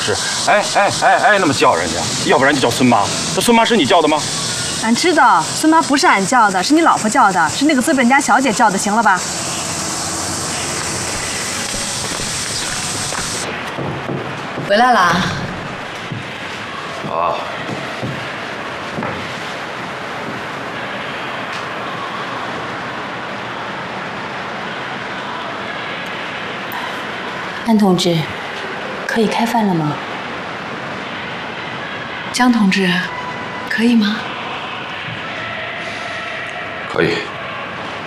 是那么叫人家，要不然就叫孙妈。这孙妈是你叫的吗？ 俺知道，孙妈不是俺叫的，是你老婆叫的，是那个资本家小姐叫的，行了吧？ 回来啦。 啊。 安同志，可以开饭了吗？ 江同志，可以吗？ 可以。